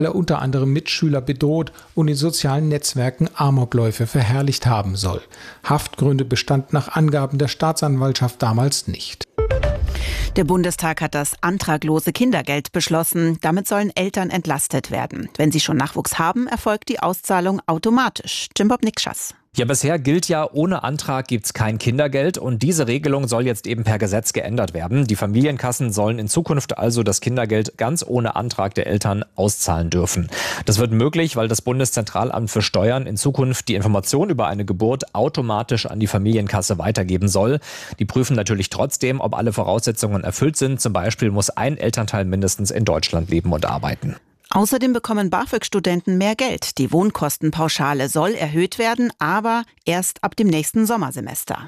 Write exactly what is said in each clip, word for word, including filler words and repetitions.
unter anderem Mitschüler bedroht und in sozialen Netzwerken Amokläufe verherrlicht haben soll. Haftgründe bestanden nach Angaben der Staatsanwaltschaft damals nicht. Der Bundestag hat das antraglose Kindergeld beschlossen. Damit sollen Eltern entlastet werden. Wenn sie schon Nachwuchs haben, erfolgt die Auszahlung automatisch. Jimbob Nikschas. Ja, bisher gilt ja, ohne Antrag gibt's kein Kindergeld und diese Regelung soll jetzt eben per Gesetz geändert werden. Die Familienkassen sollen in Zukunft also das Kindergeld ganz ohne Antrag der Eltern auszahlen dürfen. Das wird möglich, weil das Bundeszentralamt für Steuern in Zukunft die Information über eine Geburt automatisch an die Familienkasse weitergeben soll. Die prüfen natürlich trotzdem, ob alle Voraussetzungen erfüllt sind. Zum Beispiel muss ein Elternteil mindestens in Deutschland leben und arbeiten. Außerdem bekommen BAföG-Studenten mehr Geld. Die Wohnkostenpauschale soll erhöht werden, aber erst ab dem nächsten Sommersemester.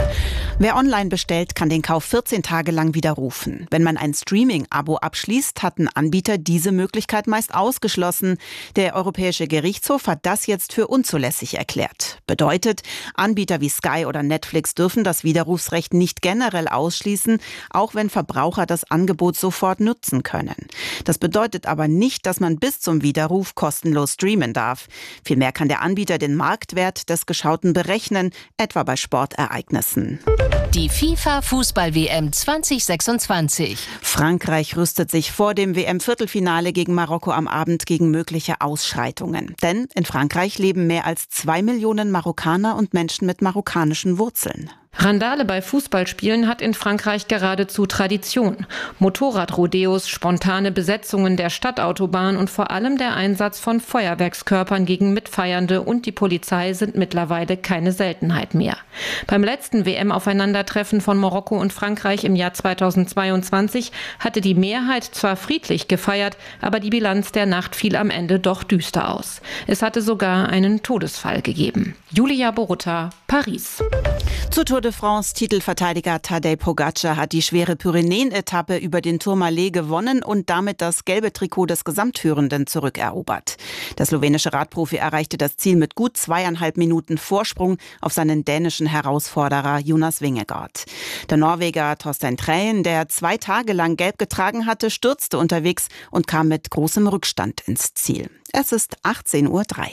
Wer online bestellt, kann den Kauf vierzehn Tage lang widerrufen. Wenn man ein Streaming-Abo abschließt, hatten Anbieter diese Möglichkeit meist ausgeschlossen. Der Europäische Gerichtshof hat das jetzt für unzulässig erklärt. Bedeutet, Anbieter wie Sky oder Netflix dürfen das Widerrufsrecht nicht generell ausschließen, auch wenn Verbraucher das Angebot sofort nutzen können. Das bedeutet aber nicht, dass man bis zum Widerruf kostenlos streamen darf. Vielmehr kann der Anbieter den Marktwert des Geschauten berechnen, etwa bei Sportereignissen. Die FIFA-Fußball-W M zwanzig sechsundzwanzig. Frankreich rüstet sich vor dem W M-Viertelfinale gegen Marokko am Abend gegen mögliche Ausschreitungen. Denn in Frankreich leben mehr als zwei Millionen Marokkaner und Menschen mit marokkanischen Wurzeln. Randale bei Fußballspielen hat in Frankreich geradezu Tradition. Motorradrodeos, spontane Besetzungen der Stadtautobahn und vor allem der Einsatz von Feuerwerkskörpern gegen Mitfeiernde und die Polizei sind mittlerweile keine Seltenheit mehr. Beim letzten W M-Aufeinandertreffen von Marokko und Frankreich im Jahr zweitausendzweiundzwanzig hatte die Mehrheit zwar friedlich gefeiert, aber die Bilanz der Nacht fiel am Ende doch düster aus. Es hatte sogar einen Todesfall gegeben. Julia Borutta, Paris. Zur Tour de France Titelverteidiger Tadej Pogacar hat die schwere Pyrenäen-Etappe über den Tourmalet gewonnen und damit das gelbe Trikot des Gesamtführenden zurückerobert. Der slowenische Radprofi erreichte das Ziel mit gut zweieinhalb Minuten Vorsprung auf seinen dänischen Herausforderer Jonas Vingegaard. Der Norweger Torstein Træen, der zwei Tage lang gelb getragen hatte, stürzte unterwegs und kam mit großem Rückstand ins Ziel. Es ist achtzehn Uhr drei.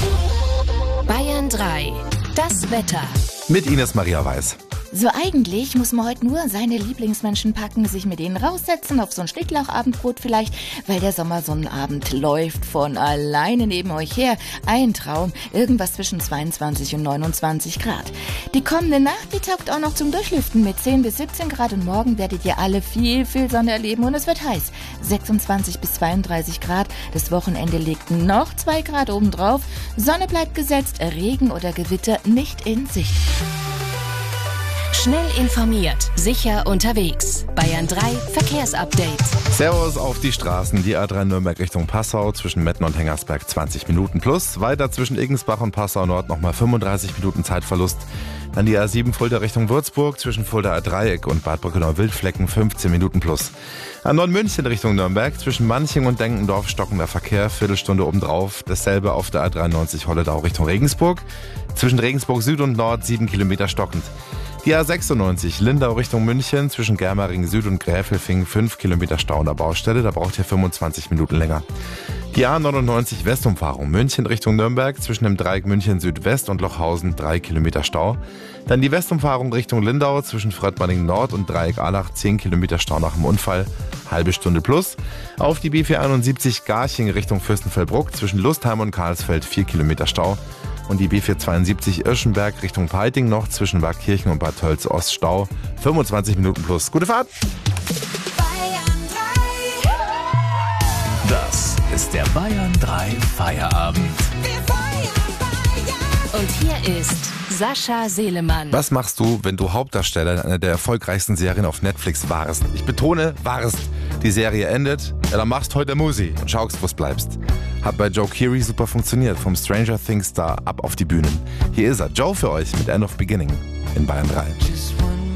Bayern drei. Das Wetter. Mit Ines Maria Weiß. So eigentlich muss man heute nur seine Lieblingsmenschen packen, sich mit denen raussetzen, auf so ein Schnittlauchabendbrot vielleicht, weil der Sommersonnenabend läuft von alleine neben euch her. Ein Traum, irgendwas zwischen zweiundzwanzig und neunundzwanzig Grad. Die kommende Nacht, die taugt auch noch zum Durchlüften mit zehn bis siebzehn Grad und morgen werdet ihr alle viel, viel Sonne erleben und es wird heiß. sechsundzwanzig bis zweiunddreißig Grad, das Wochenende legt noch zwei Grad obendrauf, Sonne bleibt gesetzt, Regen oder Gewitter nicht in Sicht. Schnell informiert, sicher unterwegs. Bayern drei Verkehrsupdate. Servus auf die Straßen. Die A drei Nürnberg Richtung Passau zwischen Metten und Hengersberg zwanzig Minuten plus. Weiter zwischen Igensbach und Passau Nord nochmal fünfunddreißig Minuten Zeitverlust. Dann die A sieben Fulda Richtung Würzburg zwischen Fulda Dreieck und Bad Brückenau-Wildflecken fünfzehn Minuten plus. A neun München Richtung Nürnberg zwischen Manching und Denkendorf stockender Verkehr, Viertelstunde obendrauf. Dasselbe auf der A dreiundneunzig Holledau Richtung Regensburg. Zwischen Regensburg Süd und Nord sieben Kilometer stockend. Die A sechsundneunzig Lindau Richtung München zwischen Germering Süd und Gräfelfing fünf Kilometer Stau an der Baustelle, da braucht ihr fünfundzwanzig Minuten länger. Die A neunundneunzig Westumfahrung München Richtung Nürnberg zwischen dem Dreieck München Südwest und Lochhausen drei Kilometer Stau. Dann die Westumfahrung Richtung Lindau zwischen Fröttmanning Nord und Dreieck Allach zehn Kilometer Stau nach dem Unfall, halbe Stunde plus. Auf die B vierhunderteinundsiebzig Garching Richtung Fürstenfeldbruck zwischen Lustheim und Karlsfeld vier Kilometer Stau. Und die B vierhundertzweiundsiebzig Irschenberg Richtung Peiting noch zwischen Waakirchen und Bad Tölz Ost Stau. fünfundzwanzig Minuten plus. Gute Fahrt! Das ist der Bayern drei Feierabend. Und hier ist Sascha Selemann. Was machst du, wenn du Hauptdarsteller in einer der erfolgreichsten Serien auf Netflix warst? Ich betone, warst. Die Serie endet, ja, dann machst heute Musi und schaust, wo's bleibst. Hat bei Joe Keery super funktioniert, vom Stranger Things Star ab auf die Bühnen. Hier ist er, Joe für euch mit End of Beginning in Bayern drei.